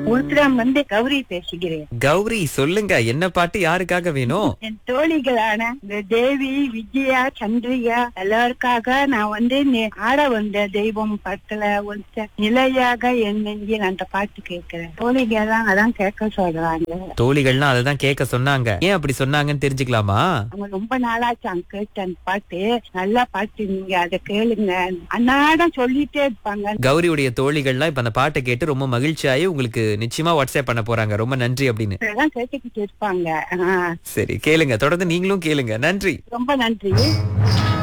உருத்திரம் கௌரி பேசுகிறேன். கௌரி, சொல்லுங்க, என்ன பாட்டு யாருக்காக வேணும்? என் தோழிகளான இந்த தேவி, விஜயா, சந்திரிகா எல்லாருக்காக நான் ஆட வந்த தெய்வம் படத்துல நிலையாக என் நெஞ்சில் அந்த பாட்டு கேட்கிறேன். தோழிகள் தான் அதான் கேட்க சொல்றாங்க. தோழிகள்லாம் அததான் கேட்க சொன்னாங்க. ஏன் அப்படி சொன்னாங்கன்னு தெரிஞ்சுக்கலாமா? அவங்க ரொம்ப நாளாச்சு அங்க கேட்ட அந்த பாட்டு. நல்ல பாட்டு, நீங்க அதை கேளுங்க. அன்னாடம் சொல்லிட்டே இருப்பாங்க. கௌரியுடைய தோழிகள்லாம் இப்ப அந்த பாட்டை கேட்டு ரொம்ப மகிழ்ச்சியாயி உங்களுக்கு நிச்சயமா வாட்ஸ்அப் பண்ண போறாங்க. ரொம்ப நன்றி அப்படின்னு. அதான் கேட்டுக்கிட்டு இருப்பாங்க. சரி, கேளுங்க, தொடர்ந்து நீங்களும் கேளுங்க. நன்றி. ரொம்ப நன்றி.